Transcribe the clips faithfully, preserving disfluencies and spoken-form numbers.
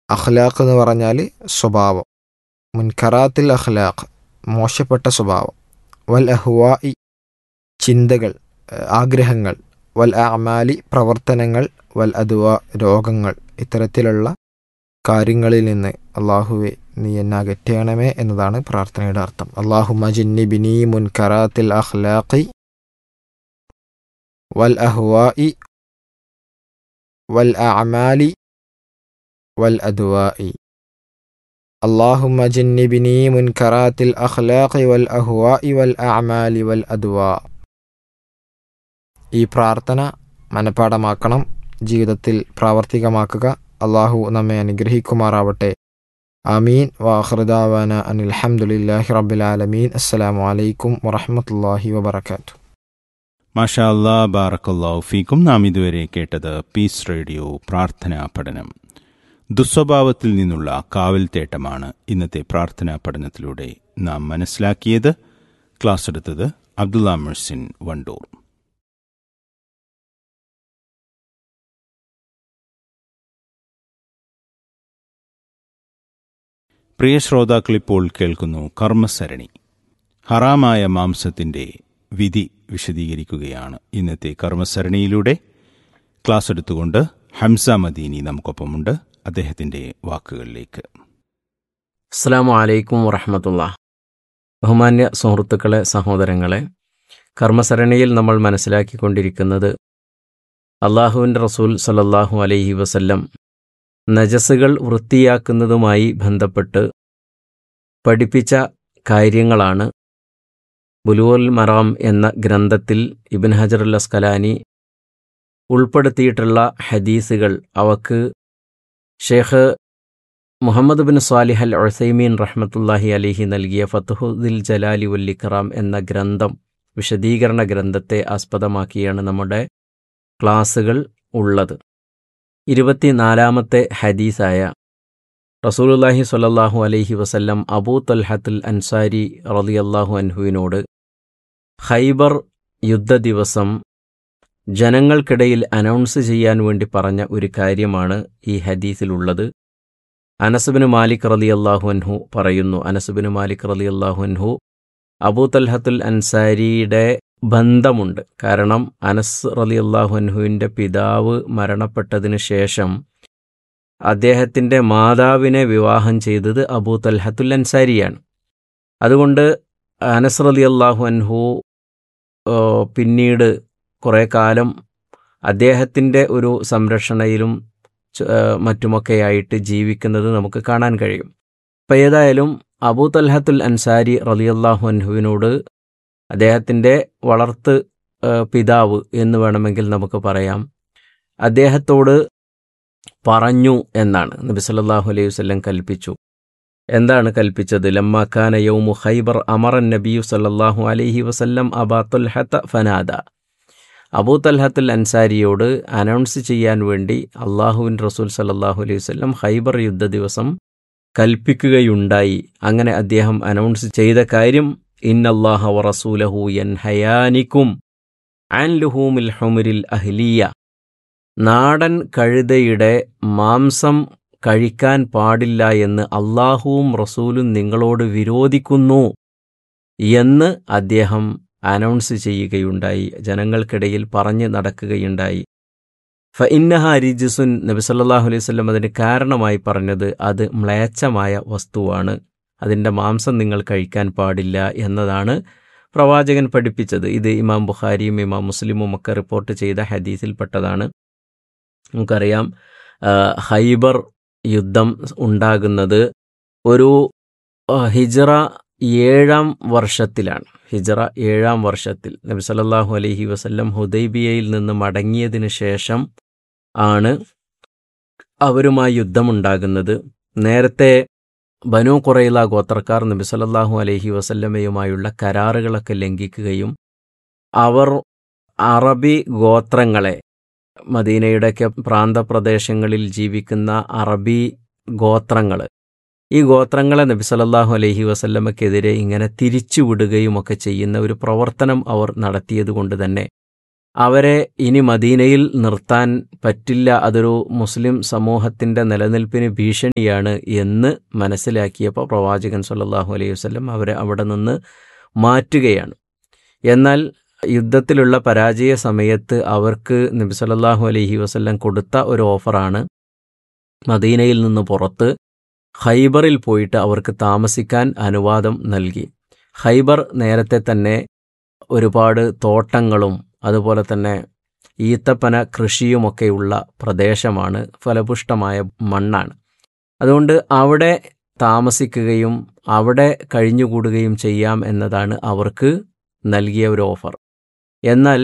അഖ്ലാഖ് എന്ന് പറഞ്ഞാൽ സ്വഭാവം, മുൻകറാത്തിൽ അഖ്ലാഖ് മോശപ്പെട്ട സ്വഭാവം, വൽ അഹ്വാഇ ചിന്തകൾ, ആഗ്രഹങ്ങൾ, വൽ അഅമാലി പ്രവർത്തനങ്ങൾ, വൽ അദ്വാ രോഗങ്ങൾ, ഇത്തരത്തിലുള്ള കാര്യങ്ങളിൽ നിന്ന് അള്ളാഹുവെ നീ എന്നെ അകറ്റണമേ എന്നതാണ് പ്രാർത്ഥനയുടെ അർത്ഥം. അല്ലാഹുമ്മ ജന്നിബ്നി മുൻകറാത്തിൽ അഖ്ലാഖി വൽ അഹ്വാഇ വൽ അഅമാലി വൽ അദ്വാഇ. അല്ലാഹുമ്മ ജന്നിബ്നി മുൻകറാത്തിൽ അഖ്ലാഖി വൽ അഹ്വാഇ വൽ അഅമാലി വൽ അദ്വാ. ഈ പ്രാർത്ഥന മനഃപ്പാഠമാക്കണം, ജീവിതത്തിൽ പ്രാവർത്തികമാക്കുക. അള്ളാഹു നമ്മെ അനുഗ്രഹിക്കുമാറാവട്ടെ. ആമീൻ. വആഖിറു ദഅവാന അനിൽ ഹംദുലില്ലാഹി റബ്ബിൽ ആലമീൻ. അസ്സലാമു അലൈക്കും വറഹ്മത്തുള്ളാഹി വബറകാതുഹു. മാഷാ അല്ലാ, ബാറക്കല്ലാഹു ഫീക്കും. നാം ഇതുവരെ കേട്ടത് പീസ് റേഡിയോ പ്രാർത്ഥനാ പഠനം. ദുസ്വഭാവത്തിൽ നിന്നുള്ള കാവൽ തേട്ടമാണ് ഇന്നത്തെ പ്രാർത്ഥനാ പഠനത്തിലൂടെ നാം മനസ്സിലാക്കിയത്. ക്ലാസ് എടുത്തത് അബ്ദുള്ള മുഹ്സിൻ വണ്ടൂർ. പ്രിയ ശ്രോതാക്കളിപ്പോൾ കേൾക്കുന്നു കർമ്മസരണി. ഹറാമായ മാംസത്തിൻ്റെ വിധി വിശദീകരിക്കുകയാണ് ഇന്നത്തെ കർമ്മസരണിയിലൂടെ. ക്ലാസ് എടുത്തുകൊണ്ട് ഹംസ മദീനി നമുക്കൊപ്പമുണ്ട്. അദ്ദേഹത്തിൻ്റെ വാക്കുകളിലേക്ക്. അസ്സലാമു അലൈക്കും വറഹ്മത്തുള്ളാഹി. ബഹുമാന്യ സുഹൃത്തുക്കളെ, സഹോദരങ്ങളെ, കർമ്മസരണിയിൽ നമ്മൾ മനസ്സിലാക്കിക്കൊണ്ടിരിക്കുന്നത് അള്ളാഹുവിൻ്റെ റസൂൽ സല്ലല്ലാഹു അലൈഹി വസല്ലം നജസുകൾ വൃത്തിയാക്കുന്നതുമായി ബന്ധപ്പെട്ട് പഠിപ്പിച്ച കാര്യങ്ങളാണ്. ബുലൂഗുൽ മറാം എന്ന ഗ്രന്ഥത്തിൽ ഇബ്ൻ ഹജർ അൽ അസ്കലാനി ഉൾപ്പെടുത്തിയിട്ടുള്ള ഹദീസുകൾ, അവക്ക് ഷേഖ് മുഹമ്മദ് ബിൻ സ്വാലിഹ് അൽ ഉസൈമീൻ റഹ്മത്തുള്ളാഹി അലൈഹി നൽകിയ ഫത്ഹുൽ ജലാലി വൽ ഇക്റാം എന്ന ഗ്രന്ഥം, വിശദീകരണ ഗ്രന്ഥത്തെ ആസ്പദമാക്കിയാണ് നമ്മുടെ ക്ലാസുകൾ ഉള്ളത്. ഇരുപത്തിനാലാമത്തെ ഹദീസായ റസൂലുള്ളാഹി സ്വല്ലല്ലാഹു അലൈഹി വസല്ലം അബൂ തൽഹത്തുൽ അൻസാരി റളിയല്ലാഹു അൻഹുവിനോട് ഖൈബർ യുദ്ധ ദിവസം ജനങ്ങൾക്കിടയിൽ അനൗൺസ് ചെയ്യാൻ വേണ്ടി പറഞ്ഞ ഒരു കാര്യമാണ് ഈ ഹദീസിലുള്ളത്. അനസ് ബിൻ മാലിക് റളിയല്ലാഹു അൻഹു പറയുന്നു, അനസ് ബിൻ മാലിക് റളിയല്ലാഹു അൻഹു അബൂ തൽഹത്തുൽ അൻസാരിയുടെ ബന്ധമുണ്ട്. കാരണം അനസ് റളിയല്ലാഹു അൻഹുവിൻ്റെ പിതാവ് മരണപ്പെട്ടതിന് ശേഷം അദ്ദേഹത്തിൻ്റെ മാതാവിനെ വിവാഹം ചെയ്തത് അബൂ തൽഹത്തുൽ അൻസാരിയാണ്. അതുകൊണ്ട് അനസ് റളിയല്ലാഹു അൻഹു പിന്നീട് കുറേ കാലം അദ്ദേഹത്തിൻ്റെ ഒരു സംരക്ഷണയിലും മറ്റുമൊക്കെയായിട്ട് ജീവിക്കുന്നത് നമുക്ക് കാണാൻ കഴിയും. അപ്പോൾ ഏതായാലും അബൂ തൽഹത്തുൽ അൻസാരി റളിയല്ലാഹു അൻഹുവിനോട് അദ്ദേഹത്തിൻ്റെ വളർത്ത് പിതാവ് എന്ന് വേണമെങ്കിൽ നമുക്ക് പറയാം, അദ്ദേഹത്തോട് പറഞ്ഞു എന്നാണ് നബി സല്ലല്ലാഹു അലൈഹി വസല്ലം കൽപ്പിച്ചു. എന്താണ് കൽപ്പിച്ചത്? ലമ്മാ കാന യൗമു ഖൈബർ അമറൻ നബിയു സല്ലല്ലാഹു അലൈഹി വസല്ലം അബാ തൽഹത ഫനാദ. അബൂ തൽഹത്തുൽ അൻസാരിയോട് അനൗൺസ് ചെയ്യാൻ വേണ്ടി അള്ളാഹുവിൻ റസൂൽ സല്ലല്ലാഹു അലൈഹി വസല്ലം ഖൈബർ യുദ്ധ ദിവസം കൽപ്പിക്കുകയുണ്ടായി. അങ്ങനെ അദ്ദേഹം അനൗൺസ് ചെയ്ത കാര്യം, ഇന്നല്ലാഹ വറസൂലഹു യൻഹയാനിക്കും അൻ ലുഹൂമിൽ ഹുമുരിൽ അഹ്ലിയ. നാടൻ കഴുതയുടെ മാംസം കഴിക്കാൻ പാടില്ല എന്ന് അള്ളാഹുവും റസൂലും നിങ്ങളോട് വിരോധിക്കുന്നു എന്ന് അദ്ദേഹം അനൗൺസ് ചെയ്യുകയുണ്ടായി, ജനങ്ങൾക്കിടയിൽ പറഞ്ഞ് നടക്കുകയുണ്ടായി. ഫ ഇന്നഹ റിജ്സുൻ, നബി സല്ലല്ലാഹു അലൈഹി വസല്ലം അതിന് കാരണമായി പറഞ്ഞത് അത് മ്ലേച്ഛമായ വസ്തുവാണ്, അതിൻ്റെ മാംസം നിങ്ങൾ കഴിക്കാൻ പാടില്ല എന്നതാണ് പ്രവാചകൻ പഠിപ്പിച്ചത്. ഇത് ഇമാം ബുഖാരിയും ഇമാം മുസ്ലിമും ഒക്കെ റിപ്പോർട്ട് ചെയ്ത ഹദീസിൽപ്പെട്ടതാണ്. നമുക്കറിയാം, ഖൈബർ യുദ്ധം ഉണ്ടാകുന്നത് ഒരു ഹിജ്റ ഏഴാം വർഷത്തിലാണ്. ഹിജ്റ ഏഴാം വർഷത്തിൽ നബി സല്ലല്ലാഹു അലൈഹി വസല്ലം ഹുദൈബിയയിൽ നിന്ന് മടങ്ങിയതിന് ശേഷം ആണ് അവരുമായി യുദ്ധമുണ്ടാകുന്നത്. നേരത്തെ ബനൂ ഖുറൈള ഗോത്രക്കാർ നബി സല്ലല്ലാഹു അലൈഹി വസല്ലമയുമായുള്ള കരാറുകളൊക്കെ ലംഘിക്കുകയും അവർ അറബി ഗോത്രങ്ങളെ, മദീനയുടെയൊക്കെ പ്രാന്തപ്രദേശങ്ങളിൽ ജീവിക്കുന്ന അറബി ഗോത്രങ്ങൾ, ഈ ഗോത്രങ്ങളെ നബി സല്ലല്ലാഹു അലൈഹി വസല്ലമക്കെതിരെ ഇങ്ങനെ തിരിച്ചുവിടുകയുമൊക്കെ ചെയ്യുന്ന ഒരു പ്രവർത്തനം അവർ നടത്തിയതുകൊണ്ട് തന്നെ അവരെ ഇനി മദീനയിൽ നിർത്താൻ പറ്റില്ല, അതൊരു മുസ്ലിം സമൂഹത്തിൻ്റെ നിലനിൽപ്പിന് ഭീഷണിയാണ് എന്ന് മനസ്സിലാക്കിയപ്പോൾ പ്രവാചകൻ സല്ലല്ലാഹു അലൈഹി വസല്ലം അവരെ അവിടെ നിന്ന് മാറ്റുകയാണ്. എന്നാൽ യുദ്ധത്തിലുള്ള പരാജയ സമയത്ത് അവർക്ക് നബി സല്ലല്ലാഹു അലൈഹി വസല്ലം കൊടുത്ത ഒരു ഓഫറാണ് മദീനയിൽ നിന്ന് പുറത്ത് ഖൈബറിൽ പോയിട്ട് അവർക്ക് താമസിക്കാൻ അനുവാദം നൽകി. ഖൈബർ നേരത്തെ തന്നെ ഒരുപാട് തോട്ടങ്ങളും അതുപോലെ തന്നെ ഈത്തപ്പന കൃഷിയുമൊക്കെയുള്ള പ്രദേശമാണ്, ഫലപുഷ്ടമായ മണ്ണാണ്. അതുകൊണ്ട് അവിടെ താമസിക്കുകയും അവിടെ കഴിഞ്ഞുകൂടുകയും ചെയ്യാം എന്നതാണ് അവർക്ക് നൽകിയ ഒരു ഓഫർ. എന്നാൽ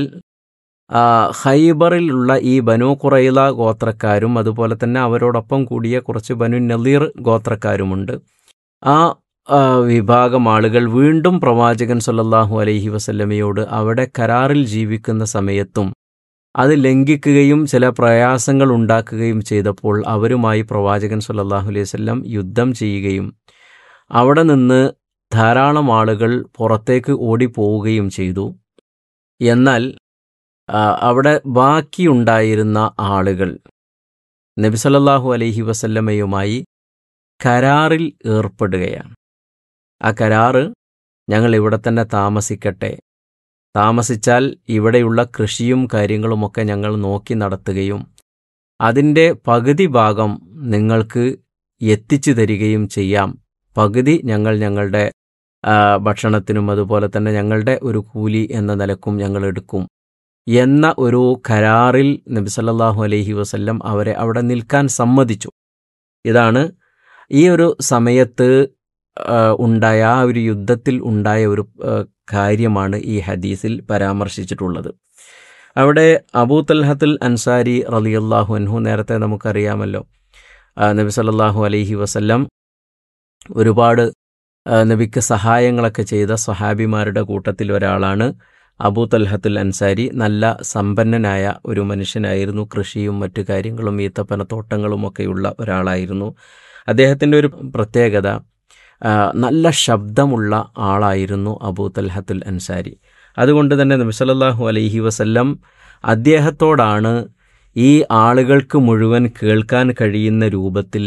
ഖൈബറിലുള്ള ഈ ബനൂ ഖുറൈള ഗോത്രക്കാരും അതുപോലെ തന്നെ അവരോടൊപ്പം കൂടിയ കുറച്ച് ബനു നളീർ ഗോത്രക്കാരുമുണ്ട്. ആ വിഭാഗം ആളുകൾ വീണ്ടും പ്രവാചകൻ സല്ലല്ലാഹു അലൈഹി വസല്ലമയോട് അവിടെ കരാറിൽ ജീവിക്കുന്ന സമയത്തും അത് ലംഘിക്കുകയും ചില പ്രയാസങ്ങൾ ഉണ്ടാക്കുകയും ചെയ്തപ്പോൾ അവരുമായി പ്രവാചകൻ സല്ലല്ലാഹു അലൈഹി വസല്ലം യുദ്ധം ചെയ്യുകയും അവിടെ നിന്ന് ധാരാളം ആളുകൾ പുറത്തേക്ക് ഓടിപ്പോവുകയും ചെയ്തു. എന്നാൽ അവിടെ ബാക്കിയുണ്ടായിരുന്ന ആളുകൾ നബി സല്ലല്ലാഹു അലൈഹി വസല്ലമയുമായി കരാറിൽ ഏർപ്പെടുകയാണ്. ആ കരാറ്, ഞങ്ങൾ ഇവിടെ തന്നെ താമസിക്കട്ടെ, താമസിച്ചാൽ ഇവിടെയുള്ള കൃഷിയും കാര്യങ്ങളുമൊക്കെ ഞങ്ങൾ നോക്കി നടത്തുകയും അതിൻ്റെ പകുതി ഭാഗം നിങ്ങൾക്ക് എത്തിച്ചു തരികയും ചെയ്യാം, പകുതി ഞങ്ങൾ ഞങ്ങളുടെ ഭക്ഷണത്തിനും അതുപോലെ തന്നെ ഞങ്ങളുടെ ഒരു കൂലി എന്ന നിലക്കും ഞങ്ങൾ എടുക്കും എന്ന ഒരു കരാറിൽ നബി സല്ലല്ലാഹു അലൈഹി വസല്ലം അവരെ അവിടെ നിൽക്കാൻ സമ്മതിച്ചു. ഇതാണ് ഈ ഒരു സമയത്ത് ഉണ്ടായ ആ ഒരു യുദ്ധത്തിൽ ഉണ്ടായ ഒരു കാര്യമാണ് ഈ ഹദീസിൽ പരാമർശിച്ചിട്ടുള്ളത്. അവിടെ അബൂ തൽഹത്തുൽ അൻസാരി റളിയല്ലാഹു അൻഹു, നേരത്തെ നമുക്കറിയാമല്ലോ നബി സല്ലല്ലാഹു അലൈഹി വസല്ലം ഒരുപാട് നബിക്ക് സഹായങ്ങളൊക്കെ ചെയ്ത സ്വഹാബിമാരുടെ കൂട്ടത്തിൽ ഒരാളാണ് അബൂ തൽഹത്തുൽ അൻസാരി. നല്ല സമ്പന്നനായ ഒരു മനുഷ്യനായിരുന്നു, കൃഷിയും മറ്റു കാര്യങ്ങളും ഈത്തപ്പനത്തോട്ടങ്ങളുമൊക്കെയുള്ള ഒരാളായിരുന്നു. അദ്ദേഹത്തിൻ്റെ ഒരു പ്രത്യേകത, നല്ല ശബ്ദമുള്ള ആളായിരുന്നു അബൂ തൽഹത്തുൽ അൻസാരി. അതുകൊണ്ട് തന്നെ നബി സല്ലല്ലാഹു അലൈഹി വസല്ലം അദ്ദേഹത്തോടാണ് ഈ ആളുകൾക്ക് മുഴുവൻ കേൾക്കാൻ കഴിയുന്ന രൂപത്തിൽ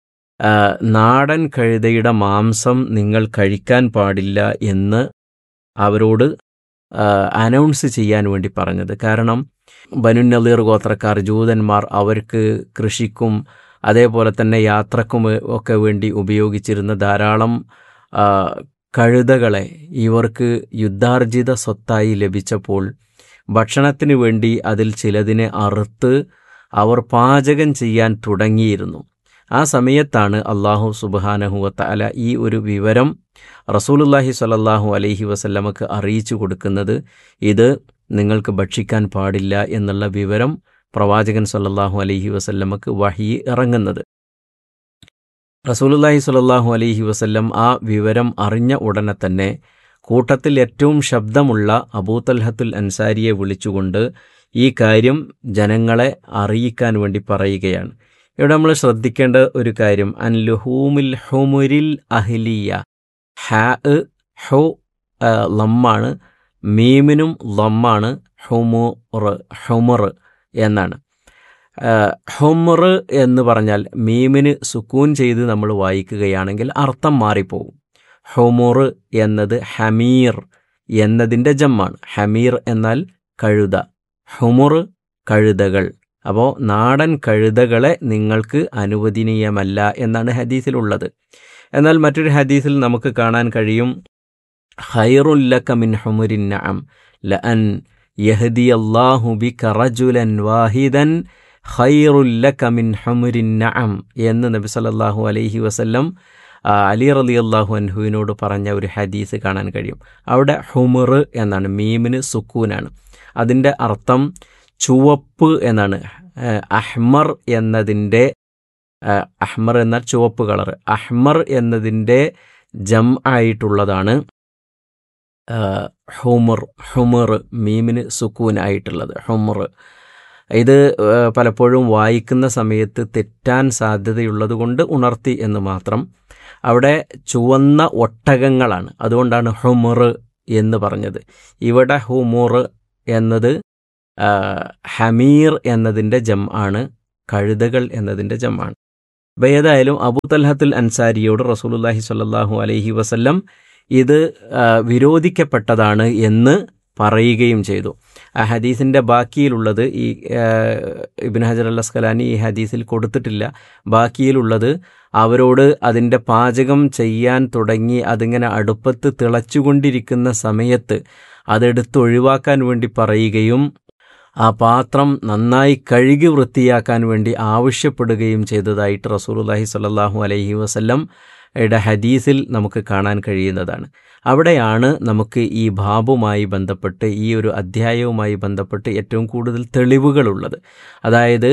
നാടൻ കഴുതയുടെ മാംസം നിങ്ങൾ കഴിക്കാൻ പാടില്ല എന്ന് അവരോട് അനൗൺസ് ചെയ്യാൻ വേണ്ടി പറഞ്ഞത്. കാരണം ബനു നളീർ ഗോത്രക്കാർ, ജൂതന്മാർ, അവർക്ക് കൃഷിക്കും അതേപോലെ തന്നെ യാത്രക്കും ഒക്കെ വേണ്ടി ഉപയോഗിച്ചിരുന്ന ധാരാളം കഴുതകളെ ഇവർക്ക് യുദ്ധാർജിത സ്വത്തായി ലഭിച്ചപ്പോൾ ഭക്ഷണത്തിന് വേണ്ടി അതിൽ ചിലതിനെ അറുത്ത് അവർ പാചകം ചെയ്യാൻ തുടങ്ങിയിരുന്നു. ആ സമയത്താണ് അല്ലാഹു സുബ്ഹാനഹു വ തആല ഈ ഒരു വിവരം റസൂലുള്ളാഹി സ്വല്ലല്ലാഹു അലൈഹി വസല്ലമക്ക് അറിയിച്ചു കൊടുക്കുന്നത്. ഇത് നിങ്ങൾക്ക് ഭക്ഷിക്കാൻ പാടില്ല എന്നുള്ള വിവരം പ്രവാചകൻ സ്വല്ലല്ലാഹു അലൈഹി വസല്ലമക്ക് വഹി ഇറങ്ങുന്നത്. റസൂലുള്ളാഹി സ്വല്ലല്ലാഹു അലൈഹി വസല്ലം ആ വിവരം അറിഞ്ഞ ഉടനെ തന്നെ കൂട്ടത്തിൽ ഏറ്റവും ശബ്ദമുള്ള അബൂ തൽഹത്തുൽ അൻസാരിയെ വിളിച്ചുകൊണ്ട് ഈ കാര്യം ജനങ്ങളെ അറിയിക്കാൻ വേണ്ടി പറയുകയാണ്. ഇവിടെ നമ്മൾ ശ്രദ്ധിക്കേണ്ട ഒരു കാര്യം, അൻ ലുഹൂമിൽ ഹുമുരിൽ അഹ്ലിയ, ഹാ ഹു ലമ്മാണ്, മീമിനും ലമ്മാണ്, ഹുമുർ ഹുമുർ എന്നാണ്. ഹുമുർ എന്ന് പറഞ്ഞാൽ മീമിന് സുക്കൂൻ ചെയ്ത് നമ്മൾ വായിക്കുകയാണെങ്കിൽ അർത്ഥം മാറിപ്പോകും. ഹുമുർ എന്നത് ഹമീർ എന്നതിൻ്റെ ജമ്മാണ്. ഹമീർ എന്നാൽ കഴുത, ഹുമുർ കഴുതകൾ. അപ്പോൾ നാടൻ കഴുതകളെ നിങ്ങൾക്ക് അനുവദനീയമല്ല എന്നാണ് ഹദീസിലുള്ളത്. എന്നാൽ മറ്റൊരു ഹദീസിൽ നമുക്ക് കാണാൻ കഴിയും, ഖൈറുൽ ലക മിൻ ഹുമുരിൻ നഅം ലഅൻ യഹ്ദിയല്ലാഹു ബിക റജുലൻ വാഹിദൻ ഖൈറുൽ ലക മിൻ ഹുമുരിൻ നഅം എന്ന് നബി സല്ലല്ലാഹു അലൈഹി വസല്ലം അലി റളിയല്ലാഹു അൻഹുവിനോട് പറഞ്ഞ ഒരു ഹദീസ് കാണാൻ കഴിയും. അവിടെ ഹുമുർ എന്നാണ്, മീമിന് സുക്കൂനാണ്. അതിൻ്റെ അർത്ഥം ചുവപ്പ് എന്നാണ്. അഹ്മർ എന്നതിൻ്റെ, അഹ്മർ എന്നാൽ ചുവപ്പ് കളർ, അഹ്മർ എന്നതിൻ്റെ ജം ആയിട്ടുള്ളതാണ് ഹുമുർ. ഹുമുർ മീമിന് സുക്കൂനായിട്ടുള്ളത് ഹുമുർ. ഇത് പലപ്പോഴും വായിക്കുന്ന സമയത്ത് തെറ്റാൻ സാധ്യതയുള്ളത് കൊണ്ട് ഉണർത്തി എന്ന് മാത്രം. അവിടെ ചുവന്ന ഒട്ടകങ്ങളാണ്, അതുകൊണ്ടാണ് ഹുമുർ എന്ന് പറഞ്ഞത്. ഇവിടെ ഹുമുർ എന്നത് ഹമീർ എന്നതിൻ്റെ ജം ആണ്, കഴുതകൾ എന്നതിൻ്റെ ജം ആണ്. അപ്പോൾ ഏതായാലും അബൂ തൽഹത്തുൽ അൻസാരിയോട് റസൂലുള്ളാഹി സ്വല്ലല്ലാഹു അലൈഹി വസല്ലം ഇത് വിരോധിക്കപ്പെട്ടതാണ് എന്ന് പറയുകയും ചെയ്തു. ആ ഹദീസിൻ്റെ ബാക്കിയിലുള്ളത് ഈ ഇബ്നു ഹജർ അൽ അസ്കലാനി ഈ ഹദീസിൽ കൊടുത്തിട്ടില്ല. ബാക്കിയിലുള്ളത് അവരോട് അതിൻ്റെ പാചകം ചെയ്യാൻ തുടങ്ങി അതിങ്ങനെ അടുപ്പത്ത് തിളച്ചുകൊണ്ടിരിക്കുന്ന സമയത്ത് അതെടുത്ത് ഒഴിവാക്കാൻ വേണ്ടി പറയുകയും ആ പാത്രം നന്നായി കഴുകി വൃത്തിയാക്കാൻ വേണ്ടി ആവശ്യപ്പെടുകയും ചെയ്തതായിട്ട് റസൂലുള്ളാഹി സ്വല്ലല്ലാഹു അലൈഹി വസല്ലം യുടെ ഹദീസിൽ നമുക്ക് കാണാൻ കഴിയുന്നതാണ്. അവിടെയാണ് നമുക്ക് ഈ ബാബുമായി ബന്ധപ്പെട്ട് ഈ ഒരു അധ്യായവുമായി ബന്ധപ്പെട്ട് ഏറ്റവും കൂടുതൽ തെളിവുകളുള്ളത്. അതായത്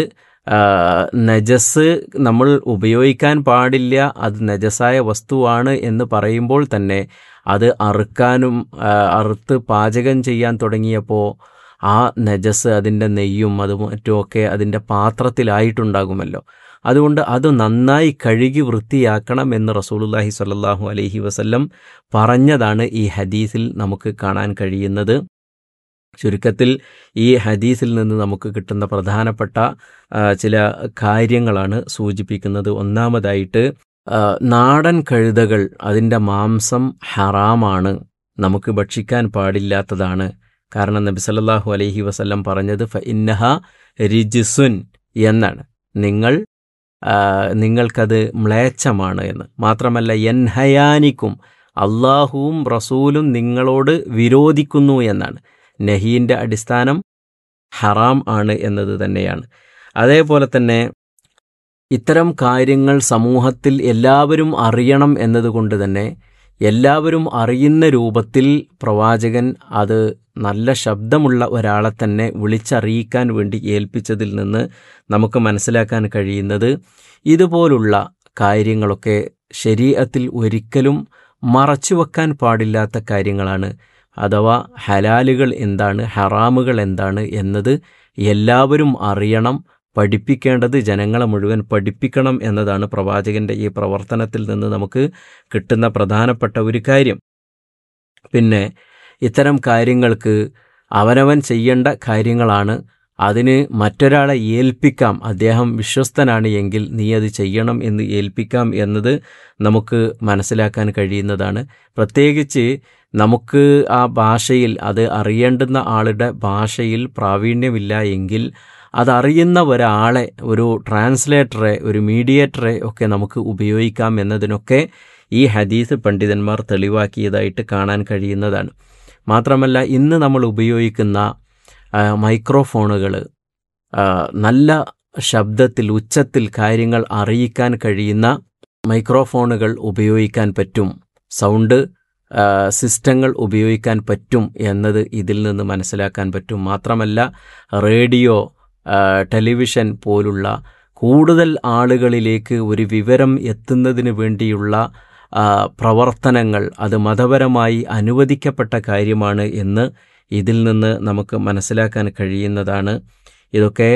നജസ് നമ്മൾ ഉപയോഗിക്കാൻ പാടില്ല, അത് നജസായ വസ്തുവാണ് എന്ന് പറയുമ്പോൾ തന്നെ അത് അറുക്കാനും അറുത്ത് പാചകം ചെയ്യാൻ തുടങ്ങിയപ്പോൾ ആ നജസ് അതിൻ്റെ നെയ്യും അതും മറ്റുമൊക്കെ അതിൻ്റെ പാത്രത്തിലായിട്ടുണ്ടാകുമല്ലോ. അതുകൊണ്ട് അത് നന്നായി കഴുകി വൃത്തിയാക്കണം എന്ന് റസൂലുള്ളാഹി സ്വല്ലല്ലാഹു അലൈഹി വസല്ലം പറഞ്ഞതാണ് ഈ ഹദീസിൽ നമുക്ക് കാണാൻ കഴിയുന്നത്. ചുരുക്കത്തിൽ ഈ ഹദീസിൽ നിന്ന് നമുക്ക് കിട്ടുന്ന പ്രധാനപ്പെട്ട ചില കാര്യങ്ങളാണ് സൂചിപ്പിക്കുന്നത്. ഒന്നാമതായിട്ട് നാടൻ കഴുതകൾ അതിൻ്റെ മാംസം ഹറാമാണ്, നമുക്ക് ഭക്ഷിക്കാൻ പാടില്ലാത്തതാണ്. കാരണം നബി സല്ലല്ലാഹു അലൈഹി വസല്ലം പറഞ്ഞത് ഫ ഇന്നഹ റിജ്സുൻ എന്നാണ്, നിങ്ങൾ നിങ്ങൾക്കത് മ്ലേച്ഛമാണ് എന്ന്. മാത്രമല്ല യൻഹയാനിക്കും, അള്ളാഹുവും റസൂലും നിങ്ങളോട് വിരോധിക്കുന്നു എന്നാണ്. നഹീൻ്റെ അടിസ്ഥാനം ഹറാം ആണ് എന്നത് തന്നെയാണ്. അതേപോലെ തന്നെ ഇത്തരം കാര്യങ്ങൾ സമൂഹത്തിൽ എല്ലാവരും അറിയണം എന്നതുകൊണ്ട് തന്നെ എല്ലാവരും അറിയുന്ന രൂപത്തിൽ പ്രവാചകൻ അത് നല്ല ശബ്ദമുള്ള ഒരാളെ തന്നെ വിളിച്ചറിയിക്കാൻ വേണ്ടി ഏൽപ്പിച്ചതിൽ നിന്ന് നമുക്ക് മനസ്സിലാക്കാൻ കഴിയുന്നത് ഇതുപോലുള്ള കാര്യങ്ങളൊക്കെ ശരീഅത്തിൽ ഒരിക്കലും മറച്ചുവെക്കാൻ പാടില്ലാത്ത കാര്യങ്ങളാണ്. അഥവാ ഹലാലുകൾ എന്താണ്, ഹറാമുകൾ എന്താണ് എന്നത് എല്ലാവരും അറിയണം. പഠിപ്പിക്കേണ്ടത് ജനങ്ങളെ മുഴുവൻ പഠിപ്പിക്കണം എന്നതാണ് പ്രവാചകൻ്റെ ഈ പ്രവർത്തനത്തിൽ നിന്ന് നമുക്ക് കിട്ടുന്ന പ്രധാനപ്പെട്ട ഒരു കാര്യം. പിന്നെ ഇത്തരം കാര്യങ്ങൾക്ക് അവനവൻ ചെയ്യേണ്ട കാര്യങ്ങളാണ്, അതിന് മറ്റൊരാളെ ഏൽപ്പിക്കാം, അദ്ദേഹം വിശ്വസ്തനാണ് എങ്കിൽ നീ അത് ചെയ്യണം എന്ന് ഏൽപ്പിക്കാം എന്നത് നമുക്ക് മനസ്സിലാക്കാൻ കഴിയുന്നതാണ്. പ്രത്യേകിച്ച് നമുക്ക് ആ ഭാഷയിൽ അത് അറിയേണ്ടുന്ന ആളുടെ ഭാഷയിൽ പ്രാവീണ്യമില്ല എങ്കിൽ അതറിയുന്ന ഒരാളെ, ഒരു ട്രാൻസ്ലേറ്ററെ, ഒരു മീഡിയേറ്ററെ ഒക്കെ നമുക്ക് ഉപയോഗിക്കാം എന്നതിനൊക്കെ ഈ ഹദീസ് പണ്ഡിതന്മാർ തെളിവാക്കിയതായിട്ട് കാണാൻ കഴിയുന്നതാണ്. മാത്രമല്ല ഇന്ന് നമ്മൾ ഉപയോഗിക്കുന്ന മൈക്രോഫോണുകൾ നല്ല ശബ്ദത്തിൽ ഉച്ചത്തിൽ കാര്യങ്ങൾ അറിയിക്കാൻ കഴിയുന്ന മൈക്രോഫോണുകൾ ഉപയോഗിക്കാൻ പറ്റും, സൗണ്ട് സിസ്റ്റങ്ങൾ ഉപയോഗിക്കാൻ പറ്റും എന്നത് ഇതിൽ നിന്ന് മനസ്സിലാക്കാൻ പറ്റും. മാത്രമല്ല റേഡിയോ, ടെലിവിഷൻ പോലുള്ള കൂടുതൽ ആളുകളിലേക്ക് ഒരു വിവരം എത്തുന്നതിന് വേണ്ടിയുള്ള പ്രവർത്തനങ്ങൾ അത് മതപരമായി അനുവദിക്കപ്പെട്ട കാര്യമാണ് എന്ന് ഇതിൽ നിന്ന് നമുക്ക് മനസ്സിലാക്കാൻ കഴിയുന്നതാണ്. ഇതൊക്കെ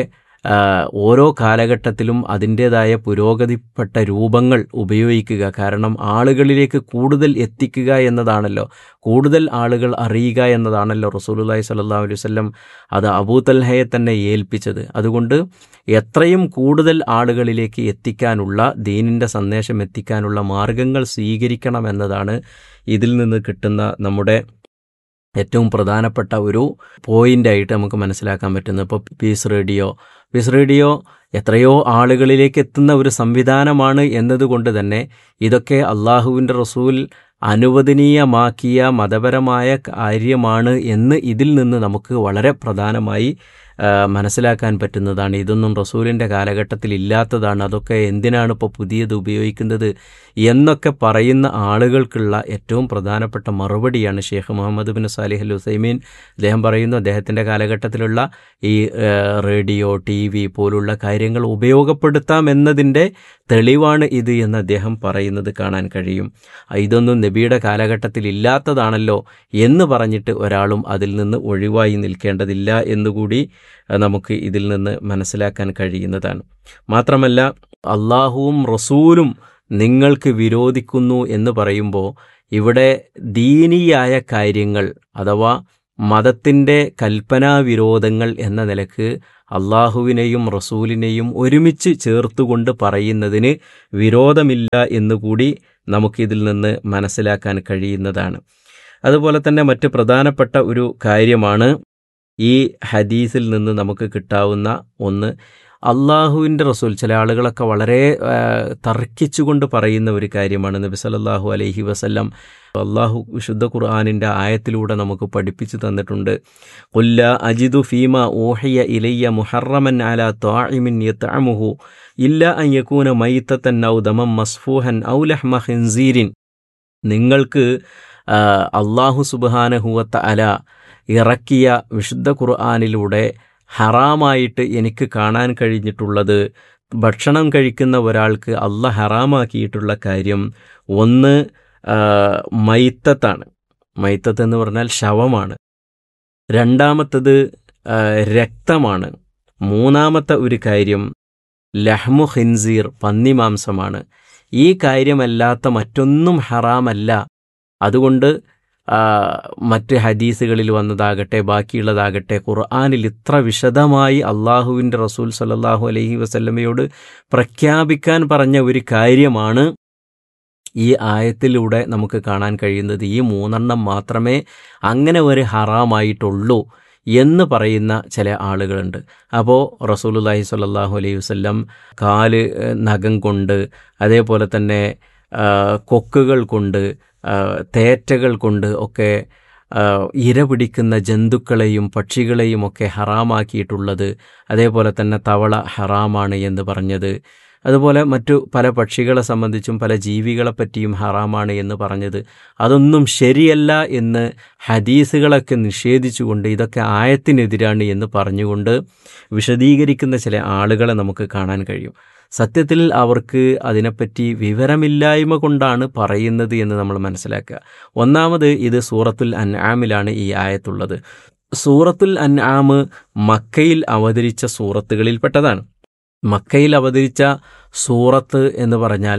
ഓരോ കാലഘട്ടത്തിലും അതിൻ്റേതായ പുരോഗതിപ്പെട്ട രൂപങ്ങൾ ഉപയോഗിക്കുക. കാരണം ആളുകളിലേക്ക് കൂടുതൽ എത്തിക്കുക എന്നതാണല്ലോ, കൂടുതൽ ആളുകൾ അറിയുക എന്നതാണല്ലോ റസൂലുള്ളാഹി സ്വല്ലല്ലാഹു അലൈഹി വസല്ലം അത് അബൂ തൽഹയെ തന്നെ ഏൽപ്പിച്ചത്. അതുകൊണ്ട് എത്രയും കൂടുതൽ ആളുകളിലേക്ക് എത്തിക്കാനുള്ള, ദീനിൻ്റെ സന്ദേശം എത്തിക്കാനുള്ള മാർഗങ്ങൾ സ്വീകരിക്കണം എന്നതാണ് ഇതിൽ നിന്ന് കിട്ടുന്ന നമ്മുടെ ഏറ്റവും പ്രധാനപ്പെട്ട ഒരു പോയിൻ്റായിട്ട് നമുക്ക് മനസ്സിലാക്കാൻ പറ്റുന്നത്. ഇപ്പോൾ പീസ് റേഡിയോ പീസ് റേഡിയോ എത്രയോ ആളുകളിലേക്ക് എത്തുന്ന ഒരു സംവിധാനമാണ് എന്നതുകൊണ്ട് തന്നെ ഇതൊക്കെ അള്ളാഹുവിൻ്റെ റസൂൽ അനുവദനീയമാക്കിയ മതപരമായ കാര്യമാണ് എന്ന് ഇതിൽ നിന്ന് നമുക്ക് വളരെ പ്രധാനമായി മനസ്സിലാക്കാൻ പറ്റുന്നതാണ്. ഇതൊന്നും റസൂലിൻ്റെ കാലഘട്ടത്തിൽ ഇല്ലാത്തതാണ്, അതൊക്കെ എന്തിനാണ് ഇപ്പോൾ പുതിയത് ഉപയോഗിക്കുന്നത് എന്നൊക്കെ പറയുന്ന ആളുകൾക്കുള്ള ഏറ്റവും പ്രധാനപ്പെട്ട മറുപടിയാണ് ഷെയ്ഖ് മുഹമ്മദ് ബിൻ സാലിഹ് അൽ ഉസൈമീൻ. അദ്ദേഹം പറയുന്നു, അദ്ദേഹത്തിൻ്റെ കാലഘട്ടത്തിലുള്ള ഈ റേഡിയോ, ടി വി പോലുള്ള കാര്യങ്ങൾ ഉപയോഗപ്പെടുത്താം എന്നതിൻ്റെ തെളിവാണ് ഇത് എന്ന് അദ്ദേഹം പറയുന്നത് കാണാൻ കഴിയും. ഇതൊന്നും നബിയുടെ കാലഘട്ടത്തിൽ ഇല്ലാത്തതാണല്ലോ എന്ന് പറഞ്ഞിട്ട് ഒരാളും അതിൽ നിന്ന് ഒഴിവായി നിൽക്കേണ്ടതില്ല എന്നുകൂടി നമുക്ക് ഇതിൽ നിന്ന് മനസ്സിലാക്കാൻ കഴിയുന്നതാണ്. മാത്രമല്ല അള്ളാഹുവും റസൂലും നിങ്ങൾക്ക് വിരോധിക്കുന്നു എന്ന് പറയുമ്പോൾ ഇവിടെ ദീനിയായ കാര്യങ്ങൾ അഥവാ മതത്തിൻ്റെ കൽപ്പനാവിരോധങ്ങൾ എന്ന നിലക്ക് അള്ളാഹുവിനെയും റസൂലിനെയും ഒരുമിച്ച് ചേർത്തുകൊണ്ട് പറയുന്നതിന് വിരോധമില്ല എന്നുകൂടി നമുക്കിതിൽ നിന്ന് മനസ്സിലാക്കാൻ കഴിയുന്നതാണ്. അതുപോലെ തന്നെ മറ്റ് പ്രധാനപ്പെട്ട ഒരു കാര്യമാണ് ഈ ഹദീസിൽ നിന്ന് നമുക്ക് കിട്ടാവുന്ന ഒന്ന്, അള്ളാഹുവിൻ്റെ റസൂൽ, ചില ആളുകളൊക്കെ വളരെ തർക്കിച്ചുകൊണ്ട് പറയുന്ന ഒരു കാര്യമാണ്. നബി സല്ലല്ലാഹു അലൈഹി വസല്ലം അള്ളാഹു വിശുദ്ധ ഖുർആനിൻ്റെ ആയത്തിലൂടെ നമുക്ക് പഠിപ്പിച്ചു തന്നിട്ടുണ്ട്. ഖുൽ ലാ അജിദു ഫീമ ഊഹിയ ഇലയ്യ മുഹറമൻ അലാ ത്വാഇമിൻ യത്അമുഹു ഇല്ലാ അൻ യകൂന മൈതതൻ ഔ ദമൻ മസ്ഫൂഹൻ ഔ ലഹ്മ ഖിൻസീരിൻ. നിങ്ങൾക്ക് അള്ളാഹു സുബ്ഹാനഹു വ തആല ഇറക്കിയ വിശുദ്ധ ഖുർആനിലൂടെ ഹറാമായിട്ട് എനിക്ക് കാണാൻ കഴിഞ്ഞിട്ടുള്ളത്, ഭക്ഷണം കഴിക്കുന്ന ഒരാൾക്ക് അള്ളാഹ് ഹറാമാക്കിയിട്ടുള്ള കാര്യം ഒന്ന് മൈത്തത്താണ്. മൈത്തത്ത് എന്ന് പറഞ്ഞാൽ ശവമാണ്. രണ്ടാമത്തത് രക്തമാണ്. മൂന്നാമത്തെ ഒരു കാര്യം ലഹ്മു ഖിൻസീർ, പന്നിമാംസമാണ്. ഈ കാര്യമല്ലാത്ത മറ്റൊന്നും ഹറാമല്ല. അതുകൊണ്ട് മറ്റ് ഹദീസുകളിൽ വന്നതാകട്ടെ ബാക്കിയുള്ളതാകട്ടെ ഖുർആനിൽ ഇത്ര വിശദമായി അള്ളാഹുവിൻ്റെ റസൂൽ സല്ലല്ലാഹു അലൈഹി വസല്ലമയോട് പ്രഖ്യാപിക്കാൻ പറഞ്ഞ ഒരു കാര്യമാണ് ഈ ആയത്തിലൂടെ നമുക്ക് കാണാൻ കഴിയുന്നത്. ഈ മൂന്നെണ്ണം മാത്രമേ അങ്ങനെ ഒരു ഹറാമായിട്ടുള്ളൂ എന്ന് പറയുന്ന ചില ആളുകളുണ്ട്. അപ്പോൾ റസൂലുള്ളാഹി സ്വല്ലല്ലാഹു അലൈഹി വസല്ലം കാല് നഖം കൊണ്ട്, അതേപോലെ തന്നെ കൊക്കുകൾ കൊണ്ട്, തേറ്റകൾ കൊണ്ട് ഒക്കെ ഇര പിടിക്കുന്ന ജന്തുക്കളെയും പക്ഷികളെയും ഒക്കെ ഹറാമാക്കിയിട്ടുള്ളത്, അതേപോലെ തന്നെ തവള ഹറാമാണ് എന്ന് പറഞ്ഞത്, അതുപോലെ മറ്റു പല പക്ഷികളെ സംബന്ധിച്ചും പല ജീവികളെ പറ്റിയും ഹറാമാണ് എന്ന് പറഞ്ഞത്, അതൊന്നും ശരിയല്ല എന്ന് ഹദീസുകളൊക്കെ നിഷേധിച്ചുകൊണ്ട് ഇതൊക്കെ ആയത്തിനെതിരാണ് എന്ന് പറഞ്ഞുകൊണ്ട് വിശദീകരിക്കുന്ന ചില ആളുകളെ നമുക്ക് കാണാൻ കഴിയും. സത്യത്തിൽ അവർക്ക് അതിനെപ്പറ്റി വിവരമില്ലായ്മ കൊണ്ടാണ് പറയുന്നത് എന്ന് നമ്മൾ മനസ്സിലാക്കുക. ഒന്നാമത്, ഇത് സൂറത്തുൽ അൻആമിലാണ് ഈ ആയത്തുള്ളത്. സൂറത്തുൽ അൻആം മക്കയിൽ അവതരിച്ച സൂറത്തുകളിൽപ്പെട്ടതാണ്. മക്കയിൽ അവതരിച്ച സൂറത്ത് എന്ന് പറഞ്ഞാൽ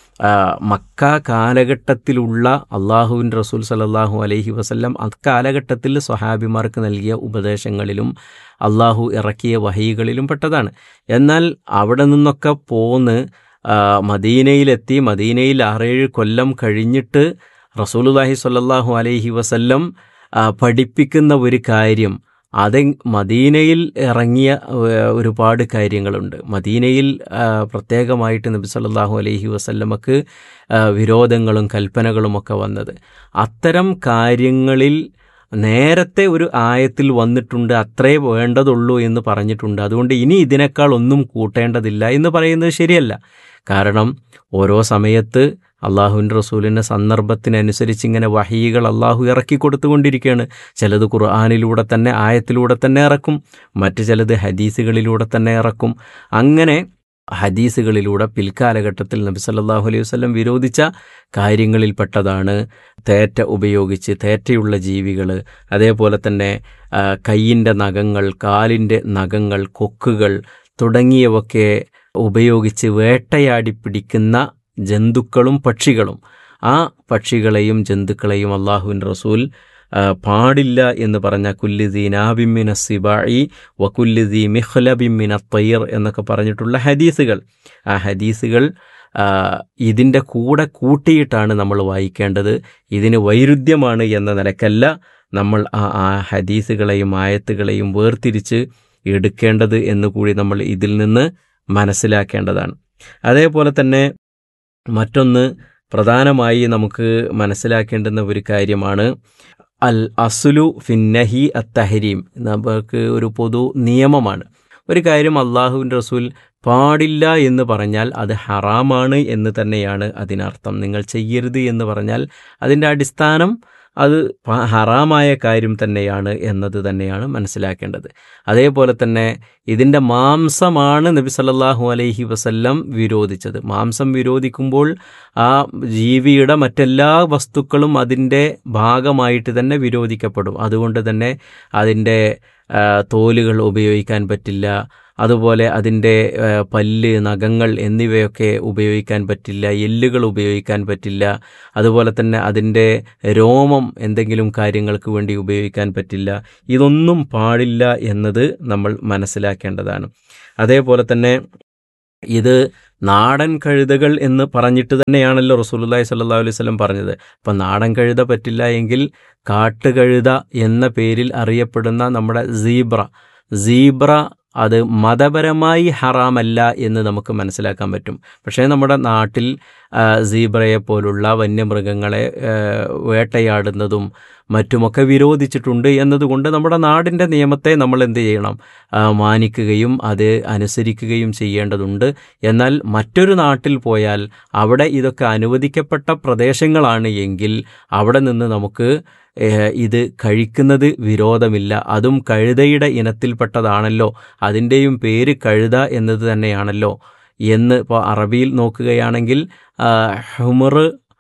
മക്ക കാലഘട്ടത്തിലുള്ള അള്ളാഹുവിൻ്റെ റസൂൽ സല്ലല്ലാഹു അലൈഹി വസല്ലം അക്കാലഘട്ടത്തിൽ സ്വഹാബിമാർക്ക് നൽകിയ ഉപദേശങ്ങളിലും അള്ളാഹു ഇറക്കിയ വഹയികളിലും പെട്ടതാണ്. എന്നാൽ അവിടെ നിന്നൊക്കെ പോന്ന് മദീനയിലെത്തി, മദീനയിൽ ആറേഴ് കൊല്ലം കഴിഞ്ഞിട്ട് റസൂലുള്ളാഹി സ്വല്ലല്ലാഹു അലൈഹി വസല്ലം പഠിപ്പിക്കുന്ന ഒരു കാര്യം, അത് മദീനയിൽ ഇറങ്ങിയ ഒരുപാട് കാര്യങ്ങളുണ്ട്. മദീനയിൽ പ്രത്യേകമായിട്ട് നബി സല്ലല്ലാഹു അലൈഹി വസല്ലമക്ക് വിരോധങ്ങളും കൽപ്പനകളുമൊക്കെ വന്നത്, അത്തരം കാര്യങ്ങളിൽ നേരത്തെ ഒരു ആയത്തിൽ വന്നിട്ടുണ്ട്, അത്രേ വേണ്ടതുള്ളൂ എന്ന് പറഞ്ഞിട്ടുണ്ട്. അതുകൊണ്ട് ഇനി ഇതിനേക്കാൾ ഒന്നും കൂട്ടേണ്ടതില്ല എന്ന് പറയുന്നത് ശരിയല്ല. കാരണം ഓരോ സമയത്ത് അള്ളാഹുവിൻ്റെ റസൂലിൻ്റെ സന്ദർഭത്തിനനുസരിച്ച് ഇങ്ങനെ വഹയികൾ അള്ളാഹു ഇറക്കി കൊടുത്തുകൊണ്ടിരിക്കുകയാണ്. ചിലത് ഖുർആനിലൂടെ തന്നെ ആയത്തിലൂടെ തന്നെ ഇറക്കും, മറ്റു ചിലത് ഹദീസുകളിലൂടെ തന്നെ ഇറക്കും. അങ്ങനെ ഹദീസുകളിലൂടെ പിൽക്കാലഘട്ടത്തിൽ നബി സല്ലല്ലാഹു അലൈഹി വസല്ലം വിരോധിച്ച കാര്യങ്ങളിൽപ്പെട്ടതാണ് തേറ്റ ഉപയോഗിച്ച്, തേറ്റയുള്ള ജീവികൾ, അതേപോലെ തന്നെ കയ്യിൻ്റെ നഖങ്ങൾ, കാലിൻ്റെ നഖങ്ങൾ, കൊക്കുകൾ തുടങ്ങിയവയൊക്കെ ഉപയോഗിച്ച് വേട്ടയാടി പിടിക്കുന്ന ജന്തുക്കളും പക്ഷികളും, ആ പക്ഷികളെയും ജന്തുക്കളെയും അള്ളാഹുവിൻ്റെ റസൂൽ പാടില്ല എന്ന് പറഞ്ഞ കുല്ലിദീ നാബിമ്മിന സിബായി വ കുല്ലിദീ മിഖ്ലബിമ്മിന തയ്ർ എന്നൊക്കെ പറഞ്ഞിട്ടുള്ള ഹദീസുകൾ, ആ ഹദീസുകൾ ഇതിൻ്റെ കൂടെ കൂട്ടിയിട്ടാണ് നമ്മൾ വായിക്കേണ്ടത്. ഇതിന് വൈരുദ്ധ്യമാണ് എന്ന നിലക്കല്ല നമ്മൾ ആ ആ ഹദീസുകളെയും ആയത്തുകളെയും വേർതിരിച്ച് എടുക്കേണ്ടത് എന്നുകൂടി നമ്മൾ ഇതിൽ നിന്ന് മനസ്സിലാക്കേണ്ടതാണ്. അതേപോലെ തന്നെ മറ്റൊന്ന് പ്രധാനമായി നമുക്ക് മനസ്സിലാക്കേണ്ടുന്ന ഒരു കാര്യമാണ് അൽ അസ്ലു ഫിന്നഹി അത്തഹരീം. നമുക്ക് ഒരു പൊതു നിയമമാണ്. ഒരു കാര്യം അള്ളാഹുവിൻ്റെ റസൂൽ പാടില്ല എന്ന് പറഞ്ഞാൽ അത് ഹറാമാണ് എന്ന് തന്നെയാണ് അതിനർത്ഥം. നിങ്ങൾ ചെയ്യരുത് എന്ന് പറഞ്ഞാൽ അതിൻ്റെ അടിസ്ഥാനം അത് ഹറാമായ കാര്യം തന്നെയാണ് എന്നത് തന്നെയാണ് മനസ്സിലാക്കേണ്ടത്. അതേപോലെ തന്നെ ഇതിൻ്റെ മാംസമാണ് നബി സല്ലല്ലാഹു അലൈഹി വസല്ലം വിരോധിച്ചത്. മാംസം വിരോധിക്കുമ്പോൾ ആ ജീവിയുടെ മറ്റെല്ലാ വസ്തുക്കളും അതിൻ്റെ ഭാഗമായിട്ട് തന്നെ വിരോധിക്കപ്പെടും. അതുകൊണ്ട് തന്നെ അതിൻ്റെ തോലുകൾ ഉപയോഗിക്കാൻ പറ്റില്ല, അതുപോലെ അതിൻ്റെ പല്ല്, നഖങ്ങൾ എന്നിവയൊക്കെ ഉപയോഗിക്കാൻ പറ്റില്ല, എല്ലുകൾ ഉപയോഗിക്കാൻ പറ്റില്ല, അതുപോലെ തന്നെ അതിൻ്റെ രോമം എന്തെങ്കിലും കാര്യങ്ങൾക്ക് വേണ്ടി ഉപയോഗിക്കാൻ പറ്റില്ല. ഇതൊന്നും പാടില്ല എന്നത് നമ്മൾ മനസ്സിലാക്കേണ്ടതാണ്. അതേപോലെ തന്നെ ഇത് നാടൻ കഴുതകൾ എന്ന് പറഞ്ഞിട്ട് തന്നെയാണല്ലോ റസൂലുള്ളാഹി സ്വല്ലല്ലാഹു അലൈഹി വസല്ലം പറഞ്ഞത്. അപ്പം നാടൻ കഴുത പറ്റില്ല എങ്കിൽ കാട്ടുകഴുത എന്ന പേരിൽ അറിയപ്പെടുന്ന നമ്മുടെ സീബ്ര സീബ്ര അത് മതപരമായി ഹറാമല്ല എന്ന് നമുക്ക് മനസ്സിലാക്കാൻ പറ്റും. പക്ഷേ നമ്മുടെ നാട്ടിൽ സീബ്രയെ പോലുള്ള വന്യമൃഗങ്ങളെ വേട്ടയാടുന്നതും മറ്റുമൊക്കെ വിരോധിച്ചിട്ടുണ്ട് എന്നതുകൊണ്ട് നമ്മുടെ നാടിൻ്റെ നിയമത്തെ നമ്മൾ എന്ത് ചെയ്യണം? മാനിക്കുകയും അത് അനുസരിക്കുകയും ചെയ്യേണ്ടതുണ്ട്. എന്നാൽ മറ്റൊരു നാട്ടിൽ പോയാൽ അവിടെ ഇതൊക്കെ അനുവദിക്കപ്പെട്ട പ്രദേശങ്ങളാണ് എങ്കിൽ അവിടെ നിന്ന് നമുക്ക് ഇത് കഴിക്കുന്നത് വിരോധമില്ല. അതും കഴുതയുടെ ഇനത്തിൽപ്പെട്ടതാണല്ലോ, അതിൻ്റെയും പേര് കഴുത എന്നത് തന്നെയാണല്ലോ എന്ന് ഇപ്പോൾ അറബിയിൽ നോക്കുകയാണെങ്കിൽ ഹുമർ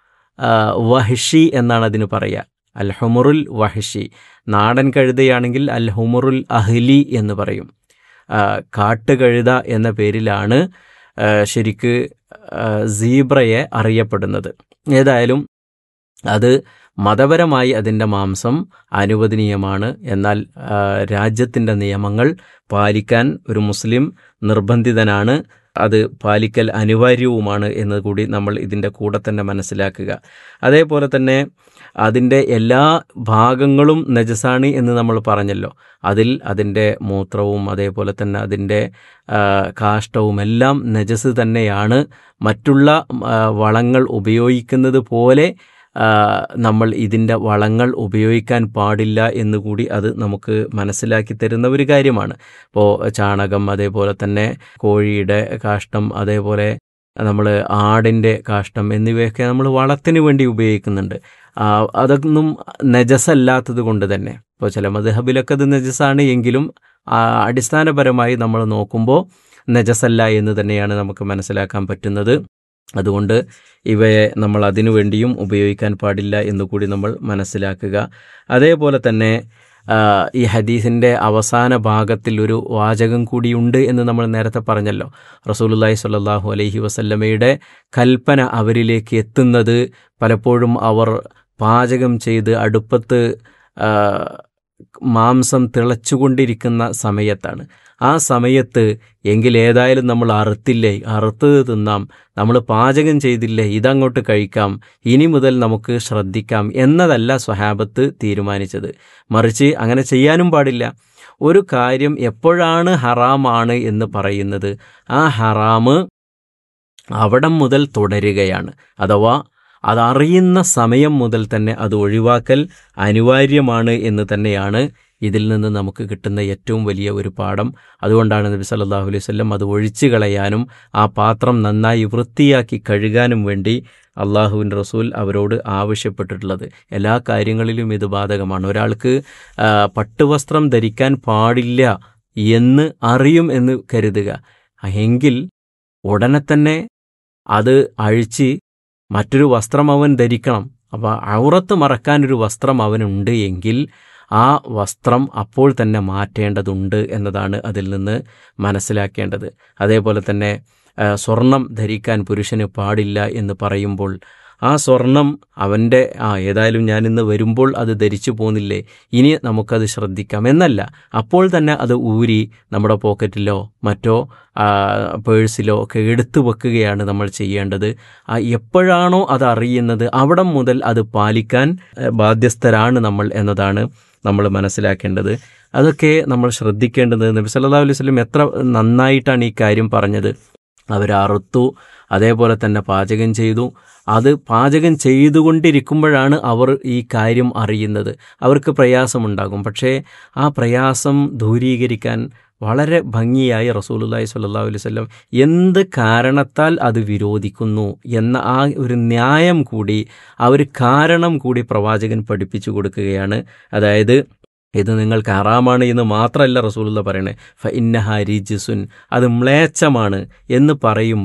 വഹ്ഷി എന്നാണ് അതിന് പറയുക. അൽ ഹുമറുൽ വഹ്ഷി. നാടൻ കഴുതയാണെങ്കിൽ അൽ ഹുമറുൽ അഹ്ലി എന്ന് പറയും. കാട്ടുകഴുത എന്ന പേരിലാണ് ശരിക്ക് സീബ്രയെ അറിയപ്പെടുന്നത്. ഏതായാലും അത് മതപരമായി അതിൻ്റെ മാംസം അനുവദനീയമാണ്. എന്നാൽ രാജ്യത്തിൻ്റെ നിയമങ്ങൾ പാലിക്കാൻ ഒരു മുസ്ലിം നിർബന്ധിതനാണ്, അത് പാലിക്കൽ അനിവാര്യവുമാണ് എന്ന് കൂടി നമ്മൾ ഇതിൻ്റെ കൂടെ തന്നെ മനസ്സിലാക്കുക. അതേപോലെ തന്നെ അതിൻ്റെ എല്ലാ ഭാഗങ്ങളും നജസാണ് എന്ന് നമ്മൾ പറഞ്ഞല്ലോ. അതിൽ അതിൻ്റെ മൂത്രവും അതേപോലെ തന്നെ അതിൻ്റെ കാഷ്ടവും എല്ലാം നജസ് തന്നെയാണ്. മറ്റുള്ള വളങ്ങൾ ഉപയോഗിക്കുന്നത് പോലെ നമ്മൾ ഇതിൻ്റെ വളങ്ങൾ ഉപയോഗിക്കാൻ പാടില്ല എന്നുകൂടി അത് നമുക്ക് മനസ്സിലാക്കി തരുന്ന ഒരു കാര്യമാണ്. ഇപ്പോൾ ചാണകം, അതേപോലെ തന്നെ കോഴിയുടെ കാഷ്ടം, അതേപോലെ നമ്മൾ ആടിൻ്റെ കാഷ്ടം എന്നിവയൊക്കെ നമ്മൾ വളത്തിന് വേണ്ടി ഉപയോഗിക്കുന്നുണ്ട്. അതൊന്നും നജസല്ലാത്തത് കൊണ്ട് തന്നെ ഇപ്പോൾ ചില മദ്ഹബിലൊക്കെ അത് നജസാണ് എങ്കിലും അടിസ്ഥാനപരമായി നമ്മൾ നോക്കുമ്പോൾ നജസല്ല എന്ന് തന്നെയാണ് നമുക്ക് മനസ്സിലാക്കാൻ പറ്റുന്നത്. അതുകൊണ്ട് ഇവയെ നമ്മൾ അതിനു വേണ്ടിയും ഉപയോഗിക്കാൻ പാടില്ല എന്നുകൂടി നമ്മൾ മനസ്സിലാക്കുക. അതേപോലെ തന്നെ ഈ ഹദീസിൻ്റെ അവസാന ഭാഗത്തിൽ ഒരു വാചകം കൂടിയുണ്ട് എന്ന് നമ്മൾ നേരത്തെ പറഞ്ഞല്ലോ. റസൂലുള്ളാഹി സ്വല്ലല്ലാഹു അലൈഹി വസല്ലമയുടെ കൽപ്പന അവരിലേക്ക് എത്തുന്നത് പലപ്പോഴും അവർ പാചകം ചെയ്ത് അടുപ്പത്ത് മാംസം തിളച്ചുകൊണ്ടിരിക്കുന്ന സമയത്താണ്. ആ സമയത്ത് എങ്കിൽ ഏതായാലും നമ്മൾ അറുത്തില്ലേ, അറുത്തത് തിന്നാം, നമ്മൾ പാചകം ചെയ്തില്ലേ, ഇതങ്ങോട്ട് കഴിക്കാം, ഇനി മുതൽ നമുക്ക് ശ്രദ്ധിക്കാം എന്നതല്ല സ്വഹാബത്ത് തീരുമാനിച്ചത്. മറിച്ച് അങ്ങനെ ചെയ്യാനും പാടില്ല. ഒരു കാര്യം എപ്പോഴാണ് ഹറാമാണ് എന്ന് പറയുന്നത്, ആ ഹറാമ് അവിടം മുതൽ തുടരുകയാണ്. അഥവാ അതറിയുന്ന സമയം മുതൽ തന്നെ അത് ഒഴിവാക്കൽ അനിവാര്യമാണ് എന്ന് തന്നെയാണ് ഇതിൽ നിന്ന് നമുക്ക് കിട്ടുന്ന ഏറ്റവും വലിയ ഒരു പാഠം. അതുകൊണ്ടാണ് നബി സല്ലല്ലാഹു അലൈഹി വസല്ലം അത് ഒഴിച്ചു കളയാനും ആ പാത്രം നന്നായി വൃത്തിയാക്കി കഴുകാനും വേണ്ടി അള്ളാഹുവിൻ്റെ റസൂൽ അവരോട് ആവശ്യപ്പെട്ടിട്ടുള്ളത്. എല്ലാ കാര്യങ്ങളിലും ഇത് ബാധകമാണ്. ഒരാൾക്ക് പട്ടുവസ്ത്രം ധരിക്കാൻ പാടില്ല എന്ന് അറിയും എന്ന് കരുതുക, എങ്കിൽ ഉടനെ തന്നെ അത് അഴിച്ച് മറ്റൊരു വസ്ത്രം അവൻ ധരിക്കണം. അപ്പോൾ ഔറത്ത് മറക്കാനൊരു വസ്ത്രം അവനുണ്ട് എങ്കിൽ ആ വസ്ത്രം അപ്പോൾ തന്നെ മാറ്റേണ്ടതുണ്ട് എന്നതാണ് അതിൽ നിന്ന് മനസ്സിലാക്കേണ്ടത്. അതേപോലെ തന്നെ സ്വർണം ധരിക്കാൻ പുരുഷന് പാടില്ല എന്ന് പറയുമ്പോൾ ആ സ്വർണം അവൻ്റെ ആ ഏതായാലും ഞാനിന്ന് വരുമ്പോൾ അത് ധരിച്ചു പോന്നില്ലേ, ഇനി നമുക്കത് ശ്രദ്ധിക്കാം എന്നല്ല, അപ്പോൾ തന്നെ അത് ഊരി നമ്മുടെ പോക്കറ്റിലോ മറ്റോ പേഴ്സിലോ ഒക്കെ എടുത്തു വെക്കുകയാണ് നമ്മൾ ചെയ്യേണ്ടത്. ആ എപ്പോഴാണോ അത് അറിയുന്നത് അവിടം മുതൽ അത് പാലിക്കാൻ ബാധ്യസ്ഥരാണ് നമ്മൾ എന്നതാണ് നമ്മൾ മനസ്സിലാക്കേണ്ടത്. അതൊക്കെ നമ്മൾ ശ്രദ്ധിക്കേണ്ടത്. നബി സല്ലല്ലാഹു അലൈഹി വസല്ലം എത്ര നന്നായിട്ടാണ് ഈ കാര്യം പറഞ്ഞത്. അവർ അറുത്തു, അതേപോലെ തന്നെ പാചകം ചെയ്തു. അത് പാചകം ചെയ്തുകൊണ്ടിരിക്കുമ്പോഴാണ് അവർ ഈ കാര്യം അറിയുന്നത്. അവർക്ക് പ്രയാസമുണ്ടാകും. പക്ഷേ ആ പ്രയാസം ദൂരീകരിക്കാൻ വളരെ ഭംഗിയായി റസൂലുള്ളാഹി സ്വല്ലല്ലാഹു അലൈഹി വസല്ലം എന്ത് കാരണത്താൽ അത് വിരോധിക്കുന്നു എന്ന ആ ഒരു ന്യായം കൂടി, ആ ഒരു കാരണം കൂടി പ്രവാചകൻ പഠിപ്പിച്ചു കൊടുക്കുകയാണ്. അതായത് ഇത് നിങ്ങൾക്ക് ഹറാമാണ് എന്ന് മാത്രമല്ല റസൂലുള്ള പറയണേ, ഫ ഇന്നഹ റിജ്സുൻ, അത് മ്ലേച്ഛമാണ് എന്ന് പറയുമ്പോൾ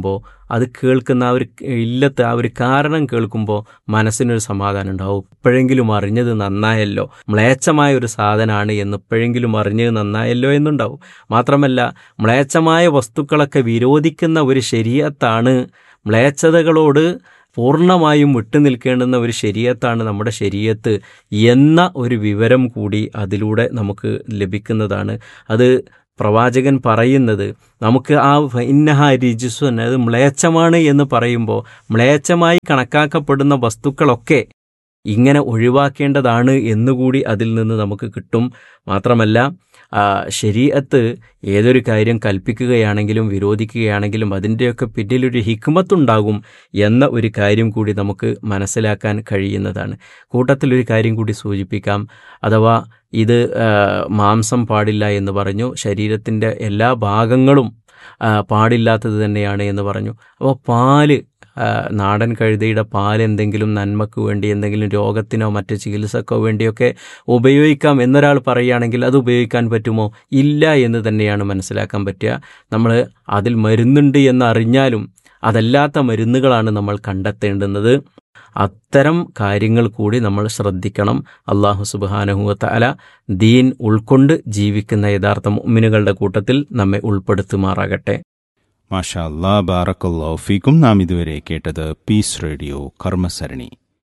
അത് കേൾക്കുന്ന ആ ഒരു ഇല്ലത്ത് ആ ഒരു കാരണം കേൾക്കുമ്പോൾ മനസ്സിനൊരു സമാധാനം ഉണ്ടാവും. ഇപ്പോഴെങ്കിലും അറിഞ്ഞത് നന്നായല്ലോ, മ്ലേച്ഛമായ ഒരു സാധനമാണ് എന്ന് ഇപ്പോഴെങ്കിലും അറിഞ്ഞത് നന്നായല്ലോ എന്നുണ്ടാവും. മാത്രമല്ല, മ്ലേച്ഛമായ വസ്തുക്കളൊക്കെ വിരോധിക്കുന്ന ഒരു ശരീഅത്താണ്, മ്ലേച്ഛതകളോട് പൂർണ്ണമായും വിട്ടുനിൽക്കേണ്ടുന്ന ഒരു ശരീഅത്താണ് നമ്മുടെ ശരീഅത്ത് എന്ന ഒരു വിവരം കൂടി അതിലൂടെ നമുക്ക് ലഭിക്കുന്നതാണ്. അത് പ്രവാചകൻ പറയുന്നത് നമുക്ക് ആ ഇന്നഹ രിജിസു, അത് മ്ലേച്ഛമാണ് എന്ന് പറയുമ്പോൾ മ്ലേച്ഛമായി കണക്കാക്കപ്പെടുന്ന വസ്തുക്കളൊക്കെ ഇങ്ങനെ ഒഴിവാക്കേണ്ടതാണ് എന്നുകൂടി അതിൽ നിന്ന് നമുക്ക് കിട്ടും. മാത്രമല്ല, ശരീഅത്ത് ഏതൊരു കാര്യം കൽപ്പിക്കുകയാണെങ്കിലും വിരോധിക്കുകയാണെങ്കിലും അതിൻ്റെയൊക്കെ പിന്നിലൊരു ഹിക്മത്തുണ്ടാകും എന്ന ഒരു കാര്യം കൂടി നമുക്ക് മനസ്സിലാക്കാൻ കഴിയുന്നതാണ്. കൂട്ടത്തിലൊരു കാര്യം കൂടി സൂചിപ്പിക്കാം. അഥവാ ഇത് മാംസം പാടില്ല എന്ന് പറഞ്ഞു, ശരീരത്തിൻ്റെ എല്ലാ ഭാഗങ്ങളും പാടില്ലാത്തത് തന്നെയാണ് എന്ന് പറഞ്ഞു. അപ്പോൾ പാല്, നാടൻ കഴുതയുടെ പാൽ എന്തെങ്കിലും നന്മക്ക് വേണ്ടി, എന്തെങ്കിലും രോഗത്തിനോ മറ്റ് ചികിത്സക്കോ വേണ്ടിയൊക്കെ ഉപയോഗിക്കാം എന്നൊരാൾ പറയുകയാണെങ്കിൽ അത് ഉപയോഗിക്കാൻ പറ്റുമോ? ഇല്ല എന്ന് തന്നെയാണ് മനസ്സിലാക്കാൻ പറ്റുക. നമ്മൾ അതിൽ മരുന്നുണ്ട് എന്നറിഞ്ഞാലും അതല്ലാത്ത മരുന്നുകളാണ് നമ്മൾ കണ്ടെത്തേണ്ടുന്നത്. അത്തരം കാര്യങ്ങൾ കൂടി നമ്മൾ ശ്രദ്ധിക്കണം. അല്ലാഹു സുബ്ഹാനഹു വ തആല ദീൻ ഉൾക്കൊണ്ട് ജീവിക്കുന്ന യഥാർത്ഥ മുഅ്മിനുകളുടെ കൂട്ടത്തിൽ നമ്മെ ഉൾപ്പെടുത്തുമാറാകട്ടെ. മാഷാ അല്ലാ, ബാറക്കല്ലാഹു ഫീക്കും. നാം ഇതുവരെ കേട്ടത് piece radio കർമ്മസരണി.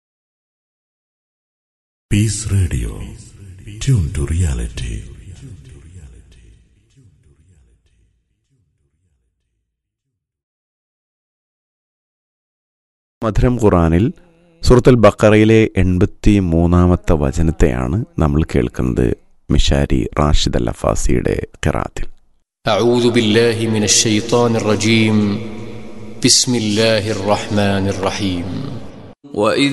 Piece radio, tune to reality. മധുരം ഖുർആനിൽ സൂറത്തുൽ ബഖറയിലെ എൺപത്തി മൂന്നാമത്തെ വചനത്തെയാണ് നമ്മൾ കേൾക്കുന്നത്. മിഷാരി റാഷിദ് അൽ അഫാസിയുടെ ഖിറാഅത്തിൽ. أعوذ بالله من الشيطان الرجيم. بسم الله الرحمن الرحيم. وإذ